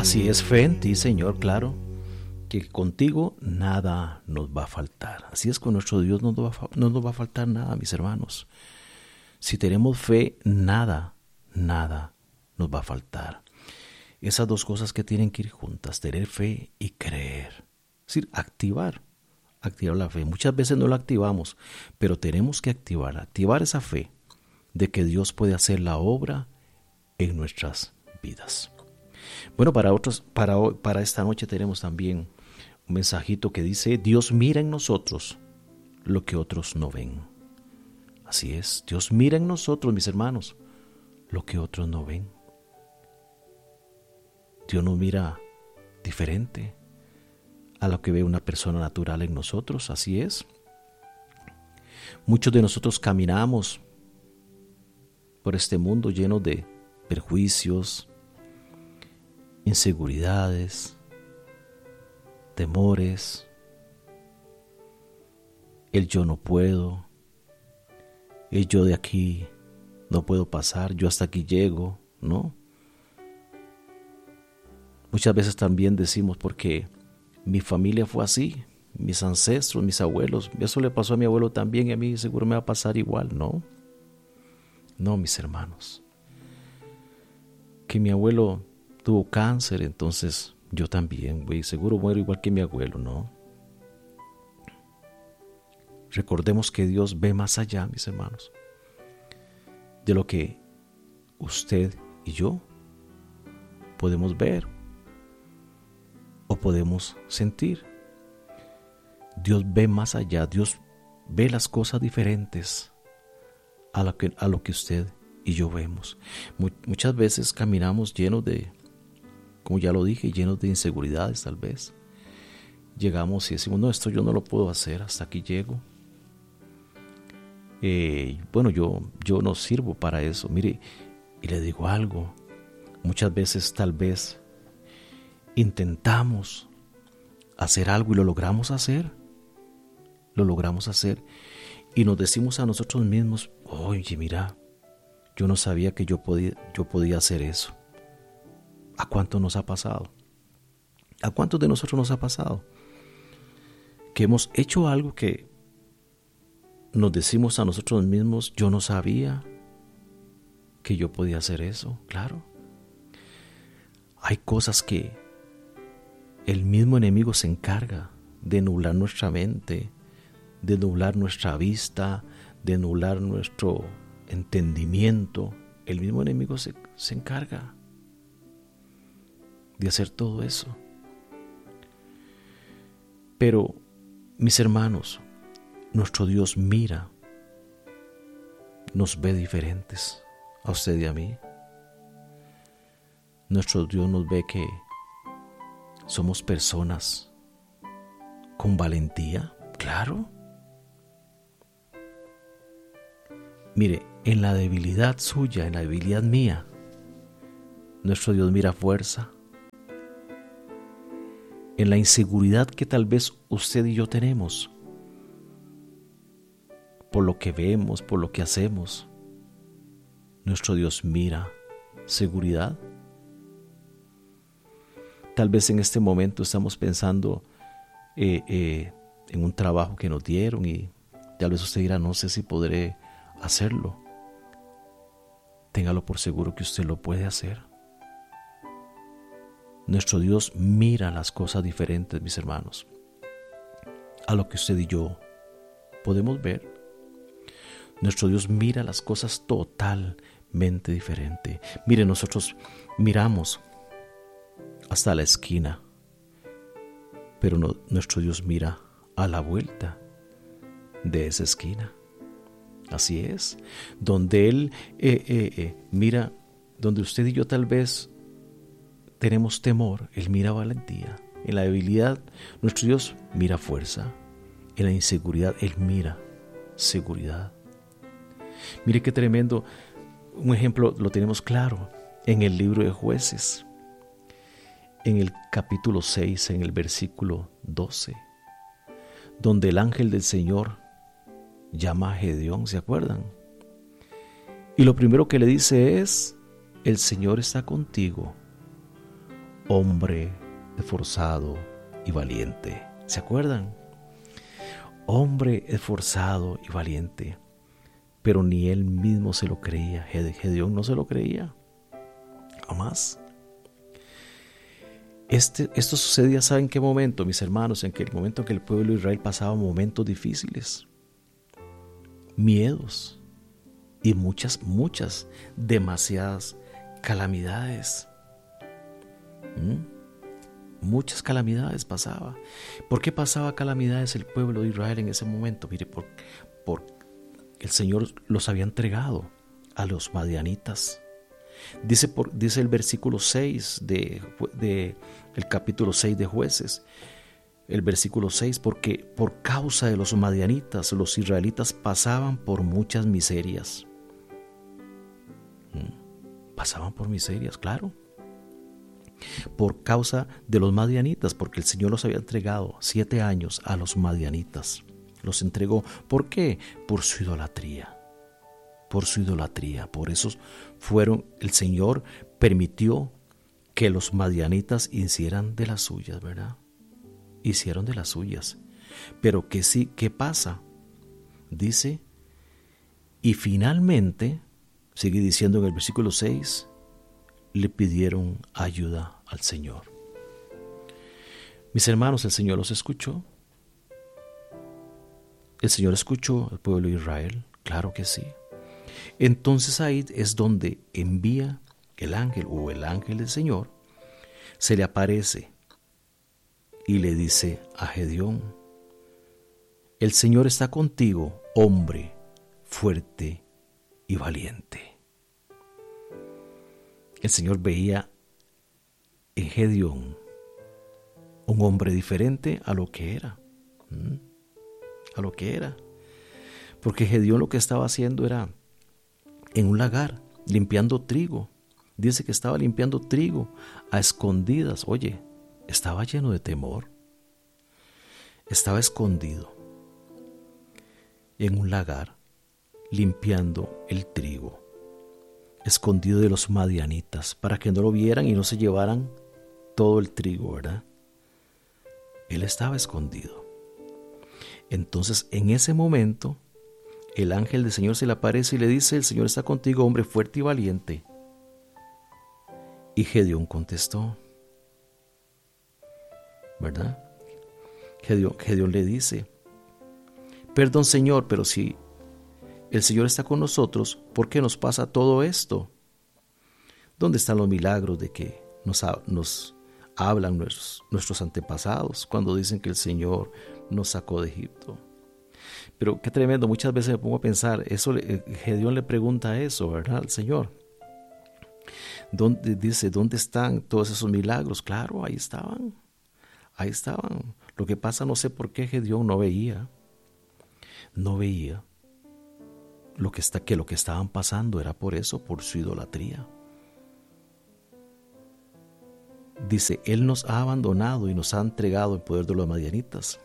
Así es, fe en ti, Señor, claro, que contigo nada nos va a faltar. Así es, con nuestro Dios no nos va a faltar nada, mis hermanos. Si tenemos fe, nada nos va a faltar. Esas dos cosas que tienen que ir juntas, tener fe y creer. Es decir, activar la fe. Muchas veces no la activamos, pero tenemos que activar esa fe de que Dios puede hacer la obra en nuestras vidas. Bueno, para esta noche tenemos también un mensajito que dice: Dios mira en nosotros lo que otros no ven. Así es, Dios mira en nosotros, mis hermanos, lo que otros no ven. Dios nos mira diferente a lo que ve una persona natural en nosotros, así es. Muchos de nosotros caminamos por este mundo lleno de perjuicios, inseguridades, temores, el yo no puedo, el yo de aquí no puedo pasar, yo hasta aquí llego, ¿no? Muchas veces también decimos, porque mi familia fue así, mis ancestros, mis abuelos, eso le pasó a mi abuelo también y a mí seguro me va a pasar igual, ¿no? No, mis hermanos, que mi abuelo tuvo cáncer, entonces yo también, seguro muero igual que mi abuelo, ¿no? Recordemos que Dios ve más allá, mis hermanos, de lo que usted y yo podemos ver o podemos sentir. Dios ve más allá, Dios ve las cosas diferentes a lo que usted y yo vemos. Muchas veces caminamos llenos de, como ya lo dije, llenos de inseguridades tal vez. Llegamos y decimos, no, esto yo no lo puedo hacer, hasta aquí llego. Bueno, yo no sirvo para eso. Mire, y le digo algo, muchas veces tal vez intentamos hacer algo y lo logramos hacer y nos decimos a nosotros mismos, oye, mira, yo no sabía que yo podía hacer eso. ¿A cuánto nos ha pasado? ¿A cuántos de nosotros nos ha pasado? Que hemos hecho algo que nos decimos a nosotros mismos, yo no sabía que yo podía hacer eso. Claro. Hay cosas que el mismo enemigo se encarga de nublar nuestra mente, de nublar nuestra vista, de nublar nuestro entendimiento. El mismo enemigo se encarga de hacer todo eso. Pero, mis hermanos, nuestro Dios mira, nos ve diferentes a usted y a mí. Nuestro Dios nos ve que somos personas con valentía, claro. Mire, en la debilidad suya, en la debilidad mía, nuestro Dios mira fuerza. En la inseguridad que tal vez usted y yo tenemos, por lo que vemos, por lo que hacemos, nuestro Dios mira seguridad. Tal vez en este momento estamos pensando en un trabajo que nos dieron y tal vez usted dirá, no sé si podré hacerlo. Téngalo por seguro que usted lo puede hacer. Nuestro Dios mira las cosas diferentes, mis hermanos, a lo que usted y yo podemos ver. Nuestro Dios mira las cosas totalmente diferente. Mire, nosotros miramos hasta la esquina, pero nuestro Dios mira a la vuelta de esa esquina. Así es, donde Él mira, donde usted y yo tal vez tenemos temor, Él mira valentía. En la debilidad, nuestro Dios mira fuerza. En la inseguridad, Él mira seguridad. Mire qué tremendo. Un ejemplo lo tenemos claro en el libro de Jueces, en el capítulo 6, en el versículo 12, donde el ángel del Señor llama a Gedeón, ¿se acuerdan? Y lo primero que le dice es, el Señor está contigo, hombre esforzado y valiente. ¿Se acuerdan? Hombre esforzado y valiente. Pero ni él mismo se lo creía. Gedeón no se lo creía. Jamás. Esto sucedía, ¿saben qué momento, mis hermanos? En el momento en que el pueblo de Israel pasaba momentos difíciles, miedos y muchas, demasiadas calamidades. Muchas calamidades pasaba. ¿Por qué pasaba calamidades el pueblo de Israel en ese momento? Mire, por el Señor los había entregado a los madianitas. Dice el versículo 6 de el capítulo 6 de Jueces, el versículo 6, porque por causa de los madianitas los israelitas pasaban por muchas miserias. Pasaban por miserias, claro. Por causa de los madianitas, porque el Señor los había entregado 7 años a los madianitas. Los entregó. ¿Por qué? Por su idolatría. Por su idolatría. Por eso el Señor permitió que los madianitas hicieran de las suyas, ¿verdad? Hicieron de las suyas. Pero ¿qué pasa? Dice, y finalmente, sigue diciendo en el versículo 6, le pidieron ayuda al Señor. Mis hermanos, el Señor los escuchó. El Señor escuchó al pueblo de Israel, claro que sí. Entonces ahí es donde envía el ángel del Señor, se le aparece y le dice a Gedeón: el Señor está contigo, hombre fuerte y valiente. El Señor veía en Gedeón un hombre diferente a lo que era. Porque Gedeón lo que estaba haciendo era en un lagar, limpiando trigo. Dice que estaba limpiando trigo a escondidas. Oye, estaba lleno de temor. Estaba escondido en un lagar, limpiando el trigo, escondido de los madianitas, para que no lo vieran y no se llevaran todo el trigo, ¿verdad? Él estaba escondido. Entonces, en ese momento, el ángel del Señor se le aparece y le dice: el Señor está contigo, hombre fuerte y valiente. Y Gedeón contestó, ¿verdad? Gedeón le dice: perdón, Señor, pero si el Señor está con nosotros, ¿por qué nos pasa todo esto? ¿Dónde están los milagros de que nos hablan nuestros antepasados cuando dicen que el Señor nos sacó de Egipto? Pero qué tremendo, muchas veces me pongo a pensar, Gedeón le pregunta eso, ¿verdad? Al Señor. ¿Dónde están todos esos milagros? Claro, ahí estaban. Lo que pasa, no sé por qué Gedeón no veía lo que estaban pasando era por eso, por su idolatría. Dice: Él nos ha abandonado y nos ha entregado en poder de los madianitas.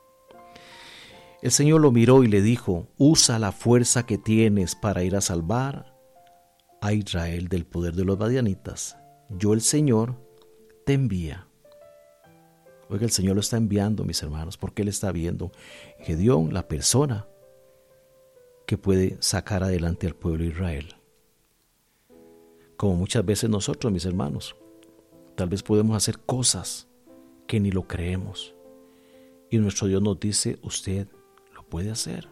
El Señor lo miró y le dijo: usa la fuerza que tienes para ir a salvar a Israel del poder de los madianitas. Yo, el Señor, te envía. Oiga, el Señor lo está enviando, mis hermanos, porque Él está viendo en Gedeón la persona que puede sacar adelante al pueblo de Israel. Como muchas veces nosotros, mis hermanos, tal vez podemos hacer cosas que ni lo creemos. Y nuestro Dios nos dice: usted lo puede hacer.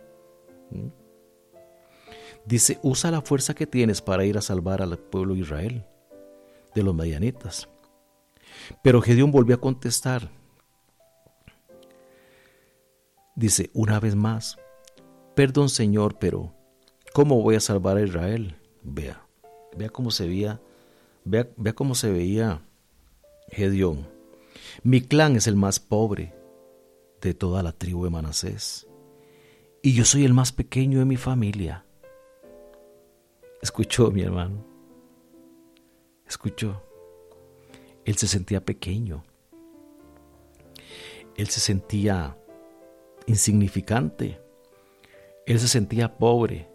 Dice: usa la fuerza que tienes para ir a salvar al pueblo de Israel de los madianitas. Pero Gedeón volvió a contestar. Dice una vez más: perdón, Señor, pero ¿cómo voy a salvar a Israel? Vea cómo se veía, vea cómo se veía Gedeón. Mi clan es el más pobre de toda la tribu de Manasés, y yo soy el más pequeño de mi familia. Escuchó, mi hermano. Escuchó. Él se sentía pequeño. Él se sentía insignificante. Él se sentía pobre.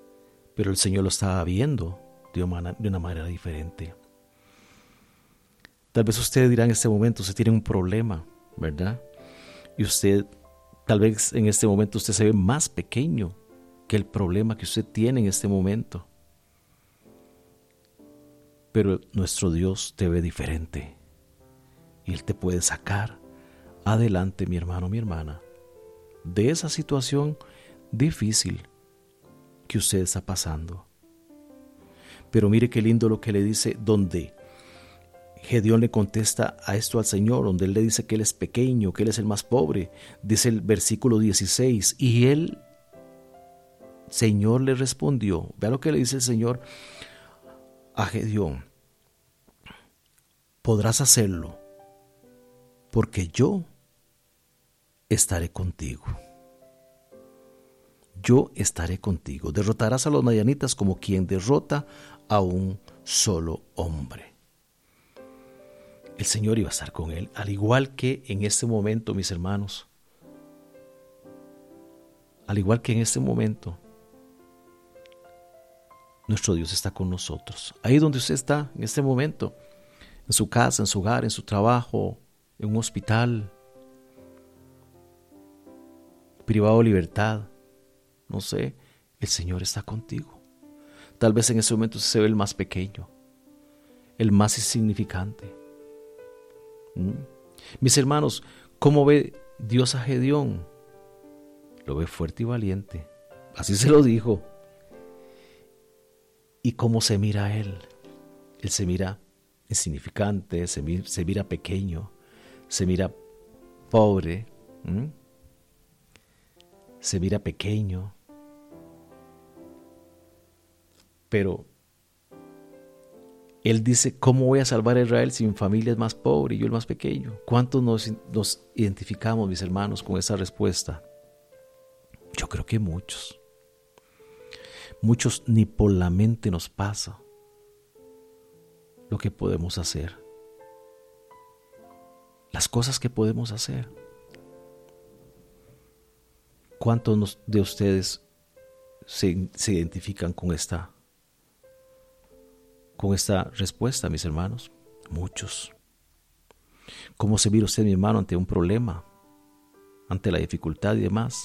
Pero el Señor lo estaba viendo de una manera diferente. Tal vez usted dirá en este momento, usted tiene un problema, ¿verdad? Y usted, tal vez en este momento usted se ve más pequeño que el problema que usted tiene en este momento. Pero nuestro Dios te ve diferente. Y Él te puede sacar adelante, mi hermano, mi hermana, de esa situación difícil que usted está pasando. Pero mire qué lindo lo que le dice, donde Gedeón le contesta a esto al Señor, donde Él le dice que Él es pequeño, que Él es el más pobre. Dice el versículo 16, y Él, Señor, le respondió. Vea lo que le dice el Señor a Gedeón: podrás hacerlo, porque yo estaré contigo. Yo estaré contigo. Derrotarás a los madianitas como quien derrota a un solo hombre. El Señor iba a estar con él, al igual que en este momento, mis hermanos. Al igual que en este momento, nuestro Dios está con nosotros. Ahí donde usted está en este momento, en su casa, en su hogar, en su trabajo, en un hospital, privado de libertad, no sé, el Señor está contigo. Tal vez en ese momento se ve el más pequeño, el más insignificante. Mis hermanos, ¿cómo ve Dios a Gedeón? Lo ve fuerte y valiente. Así se lo dijo. ¿Y cómo se mira a él? Él se mira insignificante, se mira pequeño, se mira pobre, se mira pequeño. Pero Él dice, ¿cómo voy a salvar a Israel si mi familia es más pobre y yo el más pequeño? ¿Cuántos nos identificamos, mis hermanos, con esa respuesta? Yo creo que muchos. Muchos ni por la mente nos pasa lo que podemos hacer. Las cosas que podemos hacer. ¿Cuántos de ustedes se identifican con esta respuesta, mis hermanos? Muchos. ¿Cómo se mira usted, mi hermano, ante un problema, ante la dificultad y demás?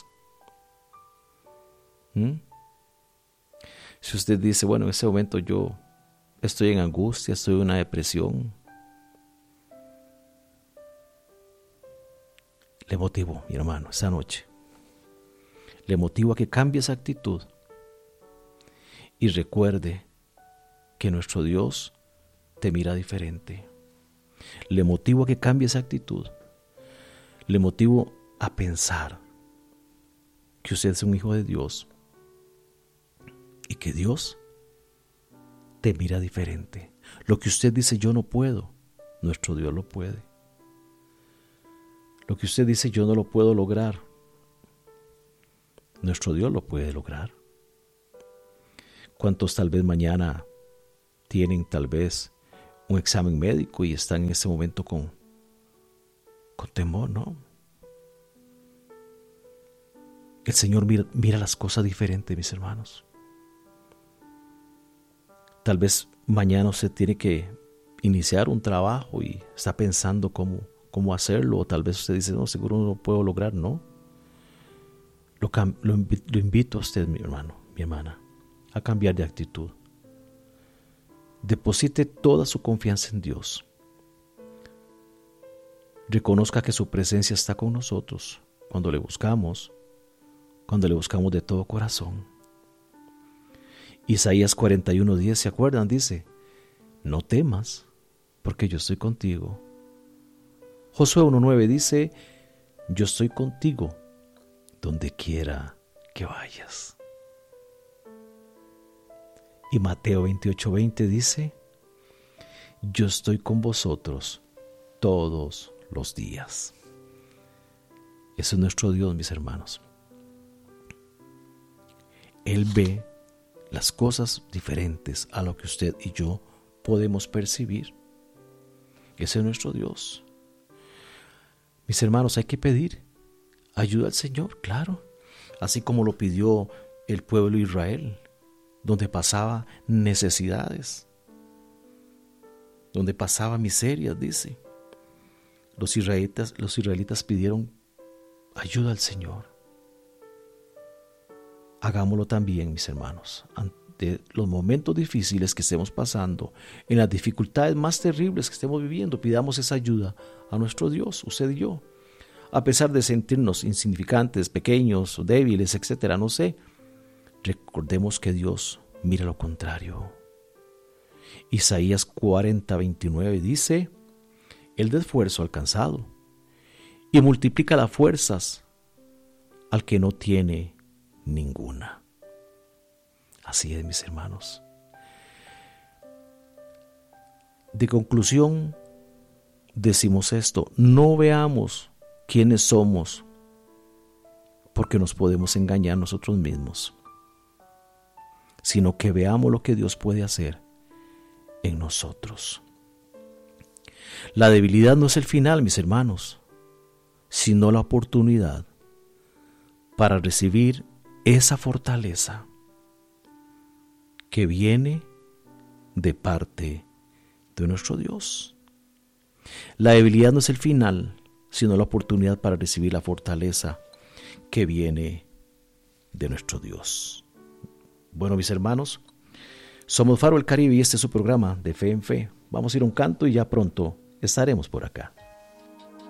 Si usted dice, bueno, en ese momento yo estoy en angustia, estoy en una depresión, le motivo, mi hermano, esta noche. Le motivo a que cambie esa actitud y recuerde que nuestro Dios te mira diferente. Le motivo a que cambie esa actitud. Le motivo a pensar que usted es un hijo de Dios y que Dios te mira diferente. Lo que usted dice yo no puedo, nuestro Dios lo puede. Lo que usted dice yo no lo puedo lograr, nuestro Dios lo puede lograr. ¿Cuántos tal vez mañana tienen tal vez un examen médico y están en ese momento con temor, no? El Señor mira las cosas diferentes, mis hermanos. Tal vez mañana usted tiene que iniciar un trabajo y está pensando cómo hacerlo, o tal vez usted dice, no, seguro no lo puedo lograr, no. Lo invito a usted, mi hermano, mi hermana, a cambiar de actitud. Deposite toda su confianza en Dios. Reconozca que su presencia está con nosotros cuando le buscamos de todo corazón. Isaías 41:10, ¿se acuerdan? Dice, no temas, porque yo estoy contigo. Josué 1:9 dice, yo estoy contigo donde quiera que vayas. Y Mateo 28:20 dice, yo estoy con vosotros todos los días. Ese es nuestro Dios, mis hermanos. Él ve las cosas diferentes a lo que usted y yo podemos percibir. Ese es nuestro Dios. Mis hermanos, hay que pedir ayuda al Señor, claro, así como lo pidió el pueblo de Israel, donde pasaba necesidades. donde pasaba miserias, dice. Los israelitas pidieron ayuda al Señor. Hagámoslo también, mis hermanos, ante los momentos difíciles que estemos pasando, en las dificultades más terribles que estemos viviendo, pidamos esa ayuda a nuestro Dios, usted y yo. A pesar de sentirnos insignificantes, pequeños, débiles, etcétera, no sé, recordemos que Dios mira lo contrario. Isaías 40:29 dice: Él da esfuerzo al cansado y multiplica las fuerzas al que no tiene ninguna. Así es, mis hermanos. De conclusión, decimos esto: no veamos quiénes somos, porque nos podemos engañar nosotros mismos, sino que veamos lo que Dios puede hacer en nosotros. La debilidad no es el final, mis hermanos, sino la oportunidad para recibir esa fortaleza que viene de parte de nuestro Dios. La debilidad no es el final, sino la oportunidad para recibir la fortaleza que viene de nuestro Dios. Bueno, mis hermanos, somos Faro del Caribe y este es su programa de Fe en Fe. Vamos a ir a un canto y ya pronto estaremos por acá.